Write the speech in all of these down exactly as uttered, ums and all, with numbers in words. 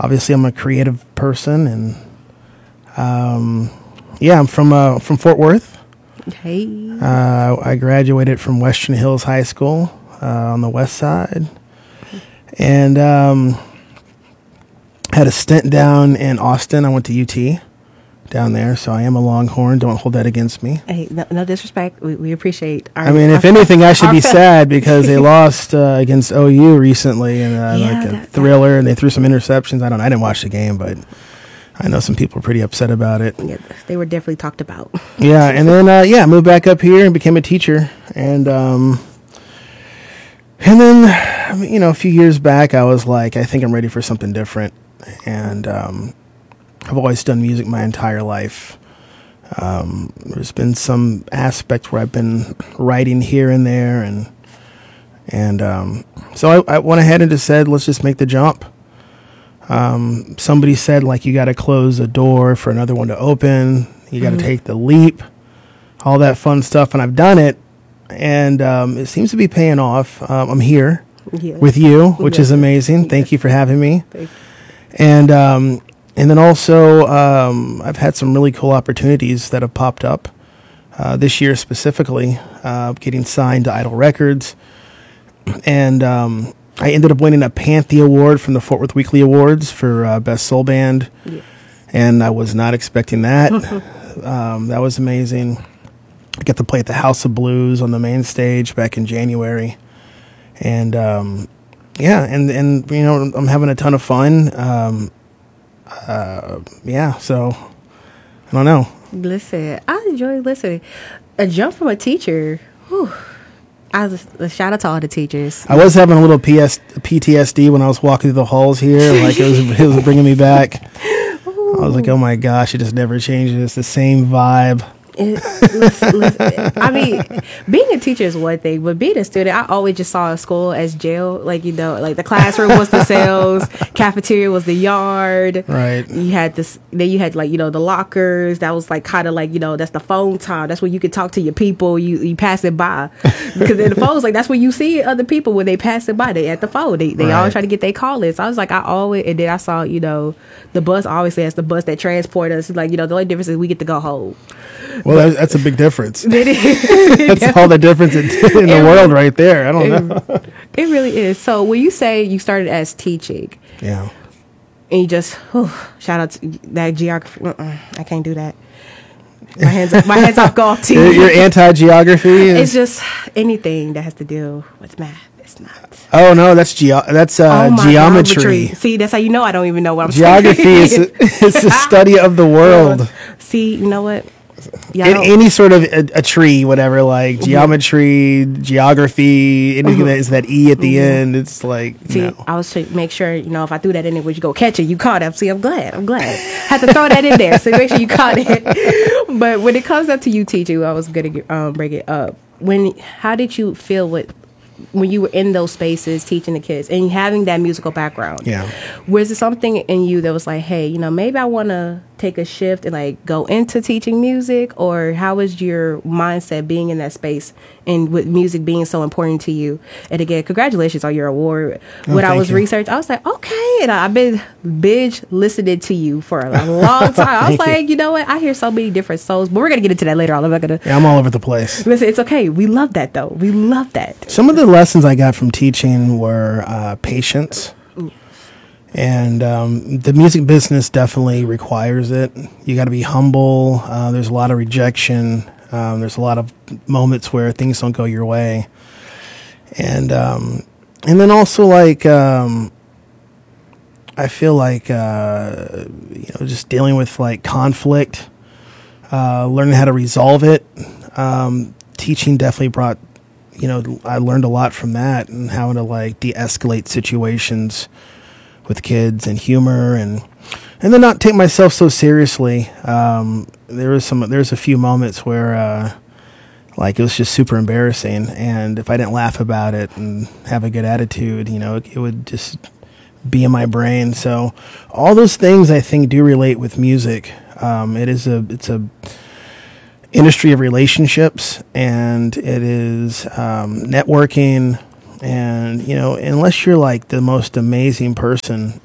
obviously I'm a creative person, and um, yeah, I'm from uh, from Fort Worth. Hey. Uh, I graduated from Western Hills High School uh, on the west side, and um, had a stint down in Austin. I went to U T down there, so I am a Longhorn. Don't hold that against me. Hey, no, no disrespect. We, we appreciate. Our, I mean, if our, anything, I should our be fa- sad because they lost uh, against O U recently, and uh, Yeah, like a that- thriller, and they threw some interceptions. I don't. I didn't watch the game, but I know some people are pretty upset about it. Yeah, they were definitely talked about. Yeah, and then uh, yeah, moved back up here and became a teacher, and um, and then I mean, you know, a few years back, I was like, I think I'm ready for something different, and um, I've always done music my entire life. Um, there's been some aspect where I've been writing here and there, and and um, so I, I went ahead and just said, let's just make the jump. Um, somebody said, like, you got to close a door for another one to open. You got to Mhm. take the leap, all that fun stuff, and I've done it, and um, it seems to be paying off. Um, I'm here Yes. with you, which Yes. is amazing. Thank Yes. you for having me. Thank you. And um, and then also, um, I've had some really cool opportunities that have popped up uh, this year specifically, uh, getting signed to Idol Records. And um, I ended up winning a Panthy Award from the Fort Worth Weekly Awards for uh, Best Soul Band. Yes. And I was not expecting that. um, that was amazing. I got to play at the House of Blues on the main stage back in January. And um, yeah, and, and, you know, I'm having a ton of fun. Um, uh, yeah, so I don't know. Listen, I enjoy listening. A jump from a teacher. Whew, I was a shout out to all the teachers. I was having a little P S, P T S D when I was walking through the halls here. Like it was, it was bringing me back. I was like, oh my gosh, it just never changes. It's the same vibe. It, listen, listen, I mean, being a teacher is one thing, but being a student, I always just saw school as jail. Like, you know, like the classroom was the cells, cafeteria was the yard. Right. You had this, then you had like, you know, the lockers. That was like kind of like, you know, that's the phone time. That's where you could talk to your people. You you pass it by. Because in the phones, like, that's where you see other people when they pass it by. They at the phone. They, they Right. always try to get their call in. So I was like, I always, and then I saw, you know, the bus, obviously, that's the bus that transport us. Like, you know, the only difference is we get to go home. Well, that, that's a big difference. It is. That's all the difference in, in the It world really- right there. I don't know. It, it really is. So when you say you started as teaching Yeah. and you just whew, shout out to that geography, uh-uh, I can't do that. My hands, my hands off golf team. Your, your anti-geography is... It's just anything that has to do with math. It's not. Oh, no, that's ge- that's uh, Oh, my geometry. See, that's how you know I don't even know what I'm Geography saying. is it's the study of the world. See, you know what? Y'all In don't- any sort of a, a tree, whatever, like geometry, geography, anything that is that E at the end, it's like, See, no. I was to make sure, you know, if I threw that in there, would you go catch it? You caught it. See, I'm glad. I'm glad. Had to throw that in there, so make sure you caught it. But when it comes up to you teaching, I was gonna um, bring it up. When, how did you feel with when you were in those spaces teaching the kids and having that musical background? Yeah. Was there something in you that was like, hey, you know, maybe I want to take a shift and like go into teaching music? Or how was your mindset being in that space and with music being so important to you? And again, congratulations on your award. Oh, when I thank was you. researching, I was like, okay. And I've been binge listening to you for a long time. I was Thank you. like, you know what? I hear so many different souls, but we're going to get into that later on. I'm not going to. Yeah, I'm all over the place. Listen, it's okay. We love that though. We love that. Some of the lessons I got from teaching were uh, patience. And um, the music business definitely requires it. You got to be humble. Uh, there's a lot of rejection. Um, there's a lot of moments where things don't go your way. And um, and then also like um, I feel like uh, you know just dealing with like conflict, uh, learning how to resolve it. Um, teaching definitely brought you know I learned a lot from that and how to like de-escalate situations with kids and humor and and then not take myself so seriously. Um, there was some there's a few moments where uh, like it was just super embarrassing, and if I didn't laugh about it and have a good attitude, you know, it, it would just be in my brain. So all those things I think do relate with music. Um, it is a it's a industry of relationships, and it is um, networking. And, you know, unless you're like the most amazing person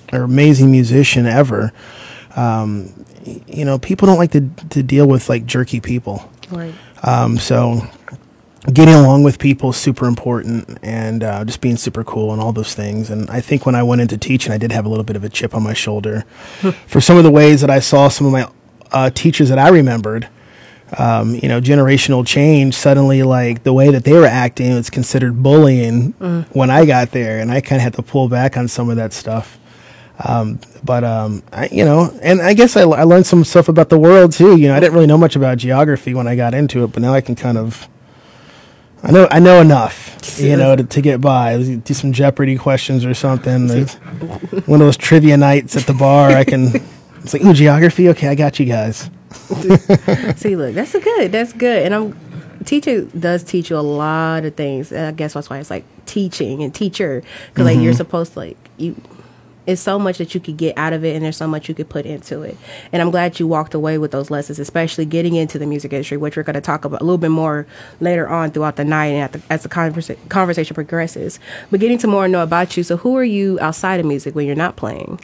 or amazing musician ever, um, you know, people don't like to to deal with like jerky people. Right. Um, so getting along with people is super important, and uh, just being super cool and all those things. And I think when I went into teaching, I did have a little bit of a chip on my shoulder for some of the ways that I saw some of my uh, teachers that I remembered. Um, you know, generational change. Suddenly, like the way that they were acting was considered bullying mm. when I got there, and I kind of had to pull back on some of that stuff. Um, but um, I, you know, and I guess I, I learned some stuff about the world too. You know, I didn't really know much about geography when I got into it, but now I can kind of, I know, I know enough, you know, to, to get by. Do some Jeopardy questions or something. There's one of those trivia nights at the bar. I can. It's like, ooh, geography. Okay, I got you guys. See, look, that's good. That's good. And I'm teacher does teach you a lot of things. And I guess that's why it's like teaching and teacher, because mm-hmm. like you're supposed to like you. It's so much that you could get out of it, and there's so much you could put into it. And I'm glad you walked away with those lessons, especially getting into the music industry, which we're going to talk about a little bit more later on throughout the night and at the, as the conversa- conversation progresses. But getting to more know about you. So who are you outside of music when you're not playing?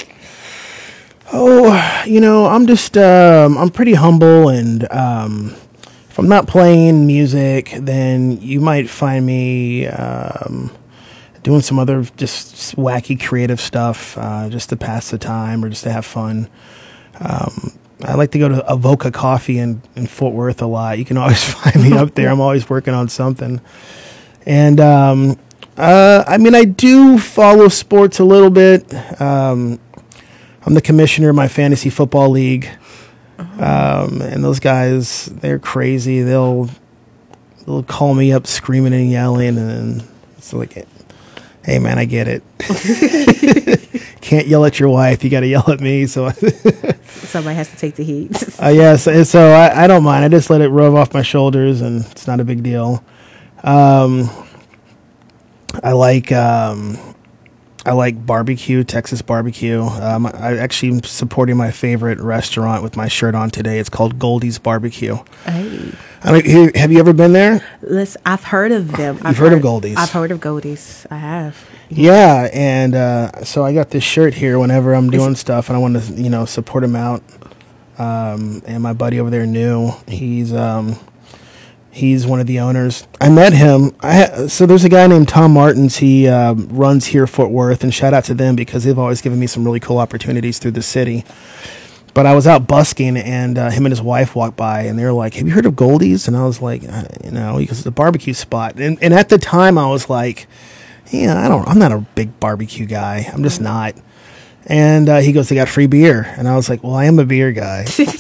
Oh, you know, I'm just, um, I'm pretty humble, and um, if I'm not playing music, then you might find me um, doing some other just wacky creative stuff, uh, just to pass the time or just to have fun. Um, I like to go to Avoca Coffee in, in Fort Worth a lot. You can always find me up there. I'm always working on something. And, um, uh, I mean, I do follow sports a little bit. Um, I'm the commissioner of my fantasy football league. Um, and those guys, they're crazy. They'll, they'll call me up screaming and yelling, and it's like, hey man, I get it. Can't yell at your wife. You got to yell at me. So somebody has to take the heat. uh, yes. So, so I, I don't mind. I just let it rub off my shoulders, and it's not a big deal. Um, I like, um, I like barbecue, Texas barbecue. Um, I actually am supporting my favorite restaurant with my shirt on today. It's called Goldie's Barbecue. Hey. I mean, have you ever been there? Listen, I've heard of them. You've I've heard, heard of Goldie's? I've heard of Goldie's. I have. Yeah, and uh, so I got this shirt here whenever I'm doing Is, stuff, and I want to, you know, support him out. Um, and my buddy over there knew he's um, he's one of the owners. I met him. I ha- so there's a guy named Tom Martins. He uh, runs here Fort Worth, and shout out to them because they've always given me some really cool opportunities through the city. But I was out busking, and uh, him and his wife walked by, and they were like, "Have you heard of Goldie's?" And I was like, uh, "You know, because it's a barbecue spot." And and at the time, I was like, "Yeah, I don't. I'm not a big barbecue guy. I'm just not." And uh, he goes, "They got free beer," and I was like, "Well, I am a beer guy."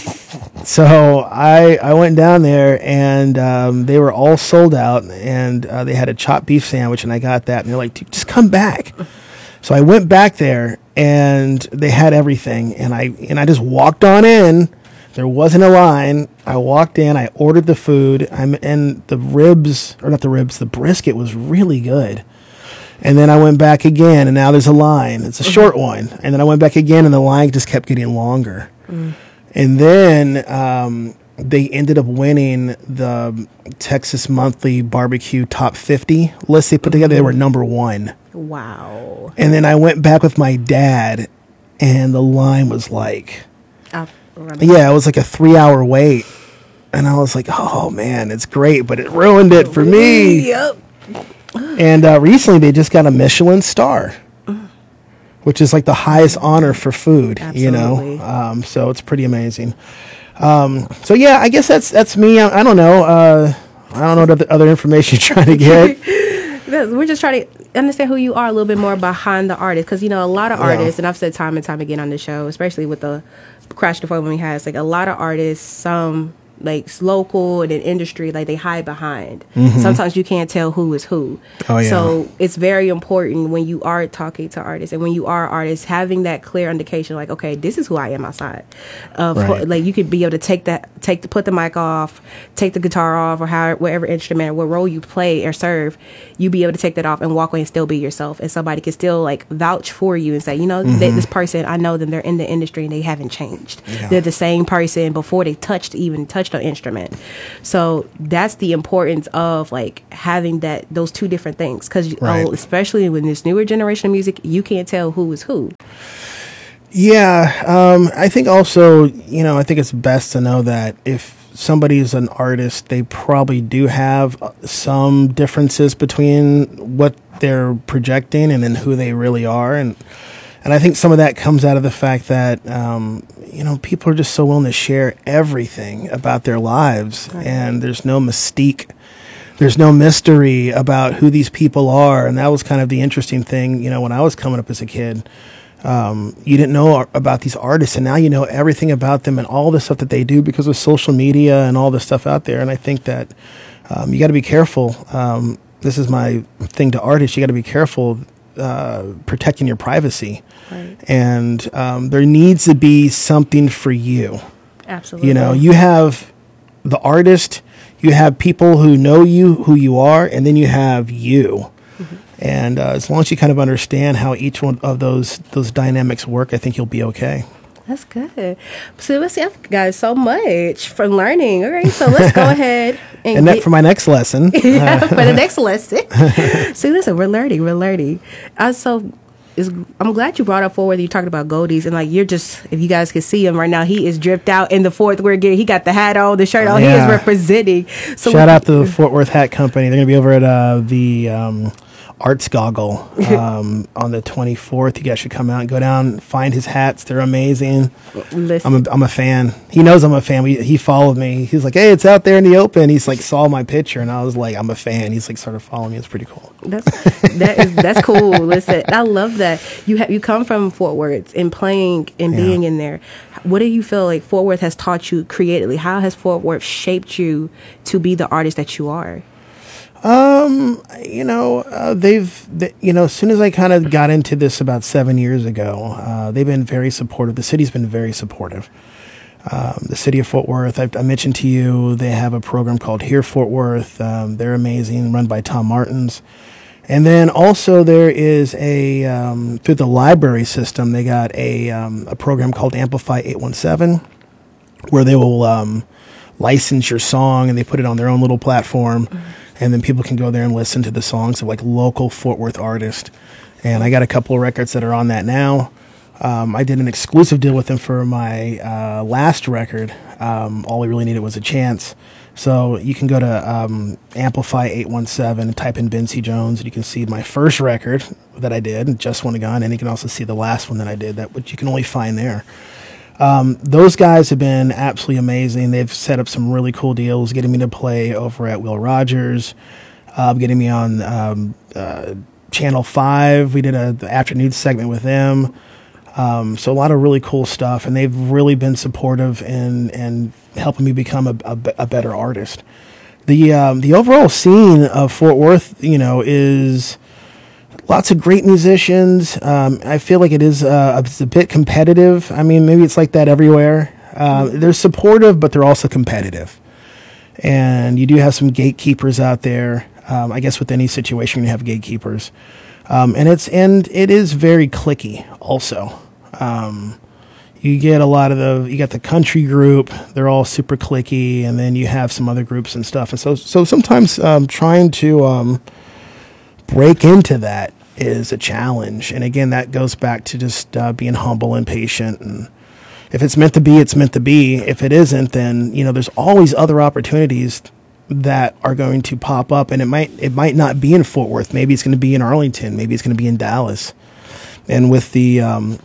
So I I went down there, and um, they were all sold out, and uh, they had a chopped beef sandwich, and I got that, and they're like, "Dude, just come back." So I went back there, and they had everything, and I and I just walked on in. There wasn't a line. I walked in, I ordered the food, I'm, and the ribs, or not the ribs, the brisket was really good. And then I went back again, and now there's a line. It's a short one. And then I went back again, and the line just kept getting longer. Mm. And then um, they ended up winning the Texas Monthly Barbecue Top fifty list they put together. They were number one. Wow. And then I went back with my dad, and the line was like, uh, yeah, it was like a three-hour wait. And I was like, oh, man, it's great, but it ruined it for me. Yep. And uh, recently they just got a Michelin star, which is like the highest honor for food, Absolutely. you know. Um, so it's pretty amazing. Um, so, yeah, I guess that's that's me. I, I don't know. Uh, I don't know what other information you're trying to get. We're just trying to understand who you are a little bit more behind the artist, because you know a lot of artists, yeah. and I've said time and time again on the show, especially with the Crash the Phone we had, it's like a lot of artists, some like local and in industry, like they hide behind. Mm-hmm. Sometimes you can't tell who is who. Oh, yeah. So it's very important when you are talking to artists, and when you are artists, having that clear indication, like, okay, this is who I am outside of right. Like you could be able to take that, take the, put the mic off, take the guitar off, or how, whatever instrument, what role you play or serve, you be able to take that off and walk away and still be yourself. And somebody can still like vouch for you and say, you know, mm-hmm. they, this person, I know them, they're in the industry and they haven't changed. Yeah. They're the same person before they touched, even touched an instrument. So that's the importance of like having that, those two different things. Because right. oh, especially with this newer generation of music, you can't tell who is who. Yeah, um, I think also, you know, I think it's best to know that if somebody's an artist, they probably do have some differences between what they're projecting and then who they really are. And and I think some of that comes out of the fact that, um, you know, people are just so willing to share everything about their lives. Right. And there's no mystique. There's no mystery about who these people are. And that was kind of the interesting thing, you know, when I was coming up as a kid. Um, you didn't know about these artists, and now you know everything about them and all the stuff that they do because of social media and all this stuff out there. And I think that um, you got to be careful. Um, this is my thing to artists. You got to be careful uh, protecting your privacy. Right. And um, there needs to be something for you. Absolutely. You know, you have the artist, you have people who know you, who you are, and then you have you. Mm-hmm. And uh, as long as you kind of understand how each one of those those dynamics work, I think you'll be okay. That's good. So let's see, I've got so much from learning. All right, so let's go ahead and, and that get, for my next lesson. yeah, for the next lesson. See, listen, we're learning, we're learning. Uh, so is I'm glad you brought up Fort Worth. You talked about Goldies, and like you're just, if you guys can see him right now, he is dripped out in the Fort Worth gear. He got the hat on, the shirt on. Yeah. He is representing. So shout out to the Fort Worth Hat Company. They're gonna be over at uh, the. Um, Arts Goggle um, on the twenty-fourth. You guys should come out and go down, find his hats. They're amazing. Listen. I'm a, I'm a fan. He knows I'm a fan. We, he followed me. He's like, hey, it's out there in the open. He's like, saw my picture, and I was like, I'm a fan. He's like, started following me. It's pretty cool. That's that is that's cool. Listen, I love that you ha- you come from Fort Worth and playing and yeah. being in there. What do you feel like Fort Worth has taught you creatively? How has Fort Worth shaped you to be the artist that you are? Um, you know, uh, they've, they, you know, as soon as I kind of got into this about seven years ago, uh, they've been very supportive. The city's been very supportive. Um, the city of Fort Worth, I, I mentioned to you, they have a program called Here Fort Worth. Um, they're amazing, run by Tom Martins. And then also there is a, um, through the library system, they got a, um, a program called Amplify eight one seven, where they will, um, license your song and they put it on their own little platform. Mm-hmm. And then people can go there and listen to the songs of like local Fort Worth artists. And I got a couple of records that are on that now. Um, I did an exclusive deal with them for my uh, last record. Um, all we really needed was a chance. So you can go to um, Amplify eight one seven and type in Benzie Jones. And you can see my first record that I did, Just Want a Gun. And you can also see the last one that I did, that which you can only find there. Um, those guys have been absolutely amazing. They've set up some really cool deals, getting me to play over at Will Rogers, uh, getting me on um, uh, Channel five. We did a the afternoon segment with them. Um, so a lot of really cool stuff, and they've really been supportive and and helping me become a, a, a better artist. The um, the overall scene of Fort Worth, you know, is lots of great musicians. Um, I feel like it is uh, it's a bit competitive. I mean, maybe it's like that everywhere. Uh, they're supportive, but they're also competitive. And you do have some gatekeepers out there. Um, I guess with any situation, you have gatekeepers. Um, and it's and it is very cliquey also. Um, you get a lot of the, you got the country group, they're all super cliquey, and then you have some other groups and stuff. And so, so sometimes um, trying to um, break into that is a challenge. And again, that goes back to just uh, being humble and patient. And if it's meant to be, it's meant to be. If it isn't, then, you know, there's always other opportunities that are going to pop up. And it might, it might not be in Fort Worth. Maybe it's going to be in Arlington. Maybe it's going to be in Dallas. And with the, um,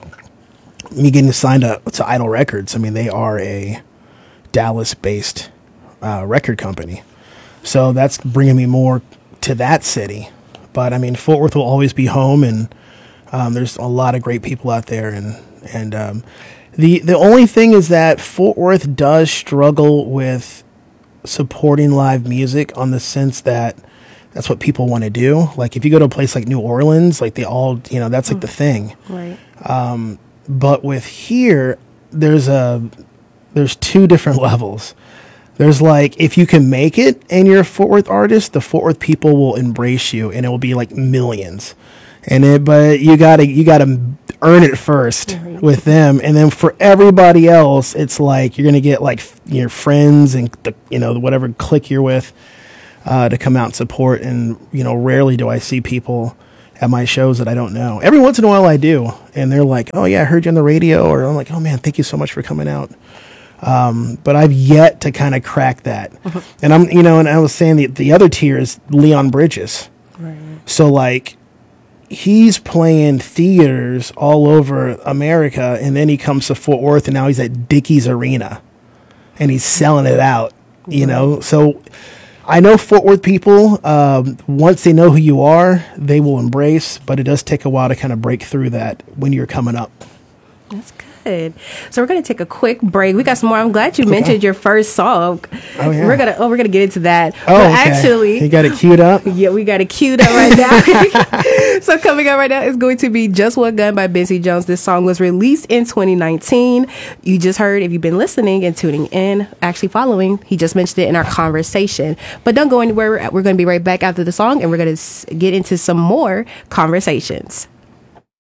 me getting signed up to Idol Records, I mean, they are a Dallas-based uh, record company. So that's bringing me more to that city. But I mean, Fort Worth will always be home, and um, there's a lot of great people out there. And and um, the the only thing is that Fort Worth does struggle with supporting live music, on the sense that that's what people want to do. Like if you go to a place like New Orleans, like they all, you know, that's like mm. the thing. Right. Um, but with here, there's a there's two different levels. There's like, if you can make it and you're a Fort Worth artist, the Fort Worth people will embrace you, and it will be like millions. And it, but you gotta you gotta earn it first mm-hmm. with them, and then for everybody else, it's like you're gonna get like f- your friends and the, you know, whatever clique you're with uh, to come out and support. And you know, rarely do I see people at my shows that I don't know. Every once in a while I do, and they're like, "Oh yeah, I heard you on the radio," or I'm like, "Oh man, thank you so much for coming out." Um, but I've yet to kind of crack that. Uh-huh. And I'm, you know, and I was saying the the other tier is Leon Bridges. Right. So like, he's playing theaters all over America, and then he comes to Fort Worth, and now he's at Dickies Arena, and he's selling it out. You right. know, so. I know Fort Worth people, um, once they know who you are, they will embrace, but it does take a while to kind of break through that when you're coming up. That's good. So we're going to take a quick break. We got some more. I'm glad you okay. mentioned your first song. Oh, yeah. We're going to oh, we're gonna get into that. Oh, but okay. Actually, you got it queued up? Yeah, we got it queued up right now. So coming up right now is going to be Just One Gun by Benzie Jones. This song was released in twenty nineteen. You just heard, if you've been listening and tuning in, actually following, he just mentioned it in our conversation. But don't go anywhere. We're going to be right back after the song, and we're going to get into some more conversations.